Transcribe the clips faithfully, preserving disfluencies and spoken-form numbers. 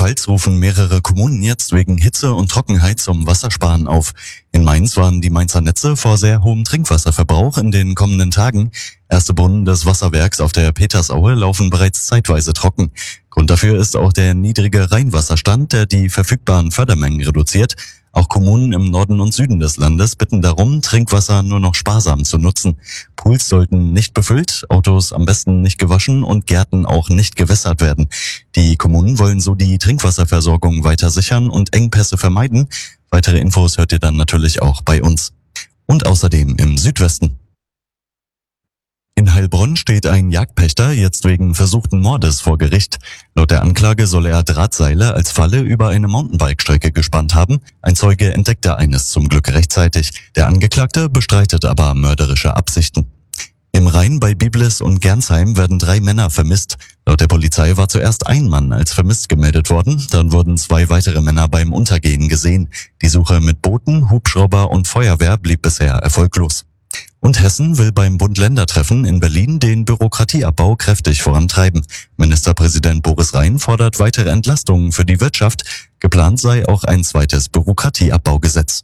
Rheinland-Pfalz rufen mehrere Kommunen jetzt wegen Hitze und Trockenheit zum Wassersparen auf. In Mainz warnen die Mainzer Netze vor sehr hohem Trinkwasserverbrauch in den kommenden Tagen. Erste Brunnen des Wasserwerks auf der Petersaue laufen bereits zeitweise trocken. Grund dafür ist auch der niedrige Rheinwasserstand, der die verfügbaren Fördermengen reduziert. Auch Kommunen im Norden und Süden des Landes bitten darum, Trinkwasser nur noch sparsam zu nutzen. Pools sollten nicht befüllt, Autos am besten nicht gewaschen und Gärten auch nicht gewässert werden. Die Kommunen wollen so die Trinkwasserversorgung weiter sichern und Engpässe vermeiden. Weitere Infos hört ihr dann natürlich auch bei uns. Und außerdem im Südwesten. In Heilbronn steht ein Jagdpächter jetzt wegen versuchten Mordes vor Gericht. Laut der Anklage soll er Drahtseile als Falle über eine Mountainbike-Strecke gespannt haben. Ein Zeuge entdeckte eines zum Glück rechtzeitig. Der Angeklagte bestreitet aber mörderische Absichten. Im Rhein bei Biblis und Gernsheim werden drei Männer vermisst. Laut der Polizei war zuerst ein Mann als vermisst gemeldet worden. Dann wurden zwei weitere Männer beim Untergehen gesehen. Die Suche mit Booten, Hubschrauber und Feuerwehr blieb bisher erfolglos. Und Hessen will beim Bund-Länder-Treffen in Berlin den Bürokratieabbau kräftig vorantreiben. Ministerpräsident Boris Rhein fordert weitere Entlastungen für die Wirtschaft. Geplant sei auch ein zweites Bürokratieabbaugesetz.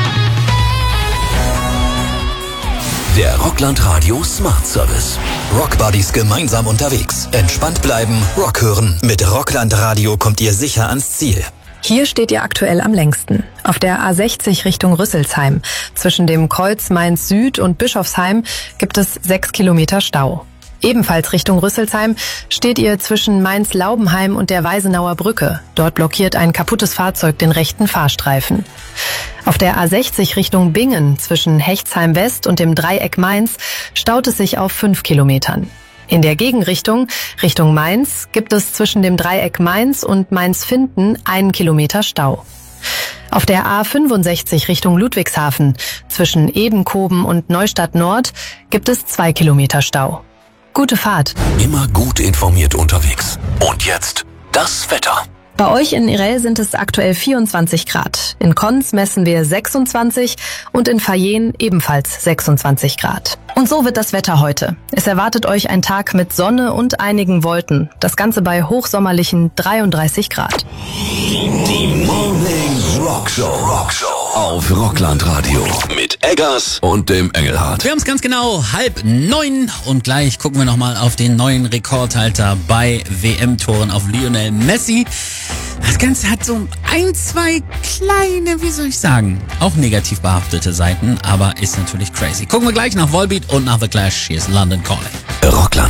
Der Rockland Radio Smart Service. Rockbuddies gemeinsam unterwegs. Entspannt bleiben, Rock hören. Mit Rockland Radio kommt ihr sicher ans Ziel. Hier steht ihr aktuell am längsten. Auf der A sechzig Richtung Rüsselsheim. Zwischen dem Kreuz Mainz Süd und Bischofsheim gibt es sechs Kilometer Stau. Ebenfalls Richtung Rüsselsheim steht ihr zwischen Mainz-Laubenheim und der Weisenauer Brücke. Dort blockiert ein kaputtes Fahrzeug den rechten Fahrstreifen. Auf der A sechzig Richtung Bingen zwischen Hechtsheim West und dem Dreieck Mainz staut es sich auf fünf Kilometern. In der Gegenrichtung, Richtung Mainz, gibt es zwischen dem Dreieck Mainz und Mainz-Finden einen Kilometer Stau. Auf der A fünfundsechzig Richtung Ludwigshafen, zwischen Ebenkoben und Neustadt Nord, gibt es zwei Kilometer Stau. Gute Fahrt. Immer gut informiert unterwegs. Und jetzt das Wetter. Bei euch in Irel sind es aktuell vierundzwanzig Grad. In Konz messen wir sechsundzwanzig und in Fayen ebenfalls sechsundzwanzig Grad. Und so wird das Wetter heute. Es erwartet euch ein Tag mit Sonne und einigen Wolken. Das Ganze bei hochsommerlichen dreiunddreißig Grad. Die Morning Rock Show. Rock Show auf Rockland Radio mit Eggers und dem Engelhardt. Wir haben es ganz genau halb neun und gleich gucken wir nochmal auf den neuen Rekordhalter bei W M-Toren auf Lionel Messi. Das Ganze hat so ein, zwei kleine, wie soll ich sagen, auch negativ behaftete Seiten, aber ist natürlich crazy. Gucken wir gleich nach Volbeat und nach The Clash. Hier ist London Calling. Rockland